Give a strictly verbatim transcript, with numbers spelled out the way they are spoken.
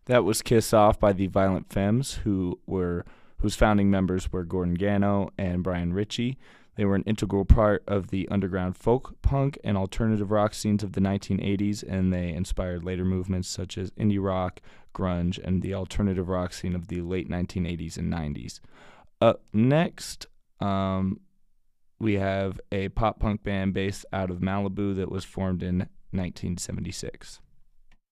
That was Kiss Off by the Violent Femmes, who were whose founding members were Gordon Gano and Brian Ritchie. They were an integral part of the underground folk, punk, and alternative rock scenes of the nineteen eighties, and they inspired later movements such as indie rock, grunge, and the alternative rock scene of the late nineteen eighties and nineties. Up next, um, we have a pop punk band based out of Malibu that was formed in nineteen seventy-six.